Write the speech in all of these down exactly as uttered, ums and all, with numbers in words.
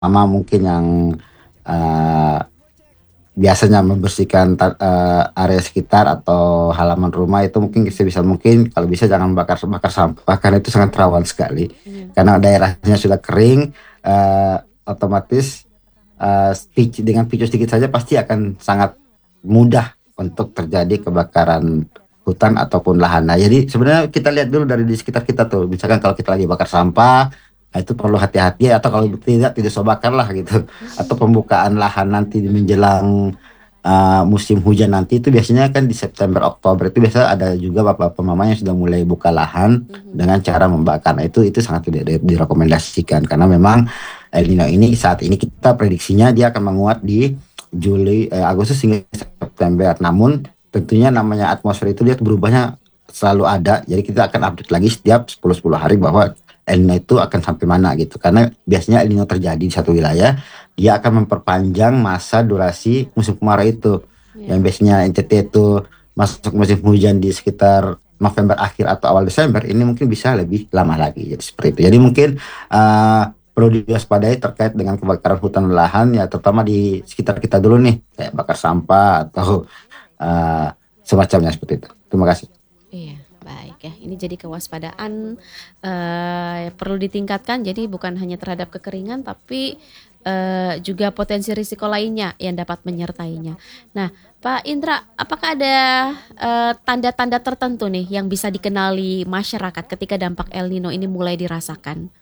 pertama mungkin yang uh, biasanya membersihkan ta- eh, area sekitar atau halaman rumah itu mungkin sebisa mungkin kalau bisa jangan bakar bakar sampah karena itu sangat rawan sekali Iya. karena daerahnya sudah kering, eh, otomatis eh, pic- dengan picu sedikit saja pasti akan sangat mudah untuk terjadi kebakaran hutan ataupun lahan. Nah, jadi sebenarnya kita lihat dulu dari di sekitar kita tuh, misalkan kalau kita lagi bakar sampah, nah itu perlu hati-hati atau kalau Iya. tidak tidak usah bakar lah gitu. Atau Mm-mm. pembukaan lahan nanti Mm-mm. menjelang uh, musim hujan nanti itu biasanya kan di September Oktober itu biasa ada juga bapak-bapak mama yang sudah mulai buka lahan Mhm. dengan cara membakar. Nah, itu itu sangat tidak di- direkomendasikan karena memang El Nino ini saat ini kita prediksinya dia akan menguat di Juli, eh, Agustus hingga September. Namun tentunya namanya atmosfer itu dia berubahnya selalu ada. Jadi kita akan update lagi setiap sepuluh sepuluh hari bahwa El Nino itu akan sampai mana gitu. Karena biasanya El Nino terjadi di satu wilayah, dia akan memperpanjang masa durasi musim kemarau itu. Yang Iya. biasanya N T T itu masuk musim hujan di sekitar November akhir atau awal Desember, ini mungkin bisa lebih lama lagi. Jadi seperti itu. Jadi mungkin uh, perlu diwaspadai terkait dengan kebakaran hutan dan lahan ya terutama di sekitar kita dulu nih kayak bakar sampah atau uh, semacamnya seperti itu. Terima kasih. Iya, baik ya. Ini jadi kewaspadaan eh, perlu ditingkatkan. Jadi bukan hanya terhadap kekeringan, tapi eh, juga potensi risiko lainnya yang dapat menyertainya. Nah, Pak Indra, apakah ada eh, tanda-tanda tertentu nih yang bisa dikenali masyarakat ketika dampak El Nino ini mulai dirasakan?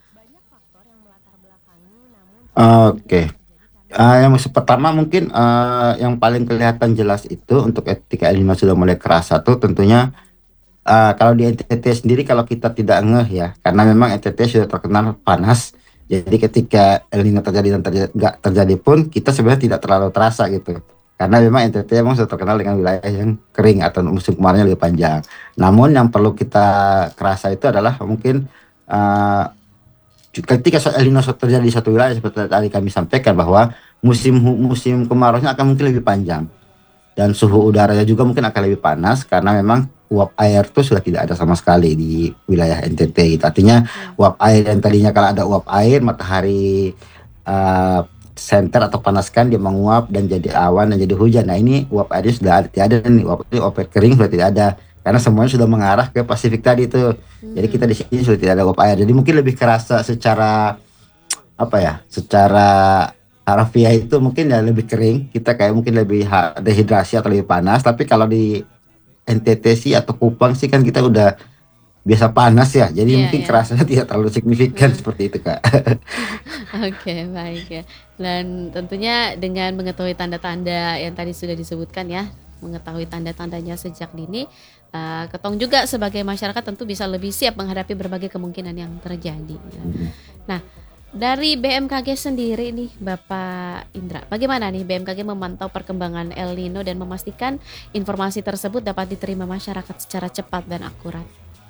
Oke. Uh, yang pertama mungkin uh, yang paling kelihatan jelas itu untuk ketika El Nino sudah mulai kerasa tuh tentunya uh, kalau di N T T sendiri kalau kita tidak ngeh ya karena memang N T T sudah terkenal panas. Jadi ketika El Nino terjadi dan terjadi, nggak terjadi pun kita sebenarnya tidak terlalu terasa gitu. Karena memang N T T memang sudah terkenal dengan wilayah yang kering atau musim kemarau lebih panjang. Namun yang perlu kita kerasa itu adalah mungkin uh, ketika El Nino terjadi di satu wilayah seperti tadi kami sampaikan bahwa musim musim kemaraunya akan mungkin lebih panjang dan suhu Mhm. udaranya juga mungkin akan lebih panas karena memang uap air itu sudah tidak ada sama sekali di wilayah N T T gitu. Artinya Ya. uap air yang tadinya kalau ada uap air matahari uh, center atau panaskan dia menguap dan jadi awan dan jadi hujan. Nah ini uap airnya sudah ada, tidak ada nih uap, uap air kering sudah tidak ada karena semuanya sudah mengarah ke Pasifik tadi itu. Jadi kita Mhm. di sini sudah tidak ada uap air. Jadi mungkin lebih kerasa secara apa ya? Secara harfiah itu mungkin ya lebih kering. Kita kayak mungkin lebih ha- dehidrasi atau lebih panas. Tapi kalau di N T T sih atau Kupang sih kan kita udah biasa panas ya. Jadi Iya, mungkin ya. kerasanya tidak terlalu signifikan seperti itu Kak. Oke, baik ya. Dan tentunya dengan mengetahui tanda-tanda yang tadi sudah disebutkan ya, mengetahui tanda-tandanya sejak dini, eh, Ketong juga sebagai masyarakat tentu bisa lebih siap menghadapi berbagai kemungkinan yang terjadi. Ya. Nah, dari B M K G sendiri nih, Bapak Indra, bagaimana nih B M K G memantau perkembangan El Nino dan memastikan informasi tersebut dapat diterima masyarakat secara cepat dan akurat?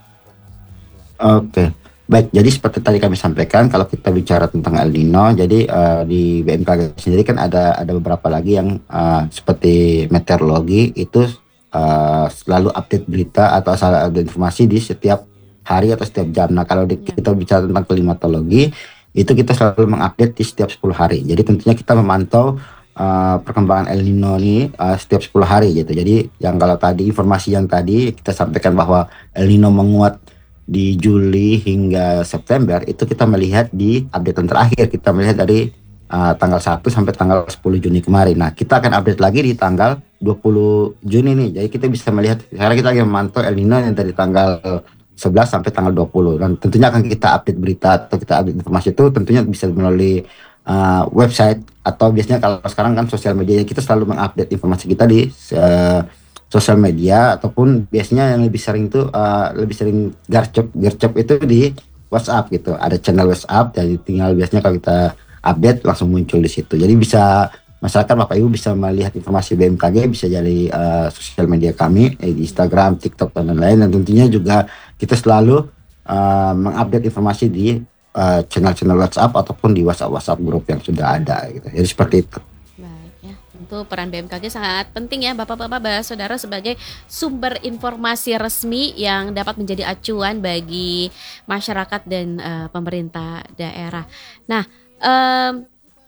Oke, baik. Jadi seperti tadi kami sampaikan, kalau kita bicara tentang El Nino, jadi eh, di B M K G sendiri kan ada ada beberapa lagi yang eh, seperti meteorologi itu eh, selalu update berita atau asal ada informasi di setiap hari atau setiap jam. Nah, kalau di- Ya. kita bicara tentang klimatologi, itu kita selalu mengupdate di setiap sepuluh hari. Jadi tentunya kita memantau eh, perkembangan El Nino ini eh, setiap sepuluh hari gitu. Jadi yang kalau tadi informasi yang tadi kita sampaikan bahwa El Nino menguat di Juli hingga September itu kita melihat di update yang terakhir kita melihat dari uh, tanggal satu sampai tanggal sepuluh Juni kemarin. Nah, kita akan update lagi di tanggal dua puluh Juni nih. Jadi kita bisa melihat sekarang kita lagi memantau El Nino yang dari tanggal sebelas sampai tanggal dua puluh dan tentunya akan kita update berita atau kita update informasi itu tentunya bisa melalui uh, website atau biasanya kalau sekarang kan sosial media kita selalu mengupdate informasi kita di uh, sosial media ataupun biasanya yang lebih sering itu uh, lebih sering gercep gercep itu di WhatsApp gitu. Ada channel WhatsApp jadi tinggal biasanya kalau kita update langsung muncul di situ. Jadi bisa masyarakat Bapak Ibu bisa melihat informasi B M K G bisa dari uh, sosial media kami eh, di Instagram, TikTok dan lain-lain dan tentunya juga kita selalu uh, mengupdate informasi di uh, channel-channel WhatsApp ataupun di WhatsApp WhatsApp grup yang sudah ada gitu. Jadi seperti itu. Baik ya, tentu peran B M K G sangat penting ya Bapak-bapak, Saudara sebagai sumber informasi resmi yang dapat menjadi acuan bagi masyarakat dan eh, pemerintah daerah. Nah, em,